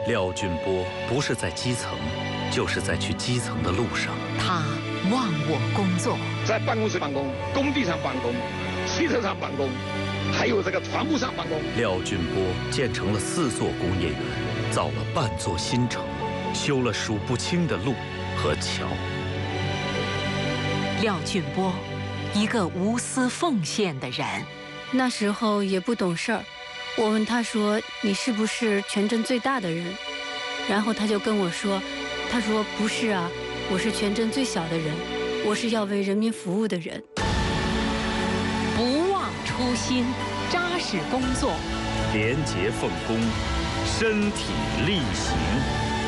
廖俊波不是在基层，就是在去基层的路上。 他忘我工作， 在办公室办公，工地上办公，汽车上办公，还有这个船坞上办公。 廖俊波建成了4座工业园，造了半座新城，修了数不清的路和桥。 廖俊波，一个无私奉献的人。 那时候也不懂事儿，我问他说：“你是不是全镇最大的人？”然后他就跟我说：“他说不是啊，我是全镇最小的人，我是要为人民服务的人。” 不忘初心，扎实工作， 廉洁奉公，身体力行。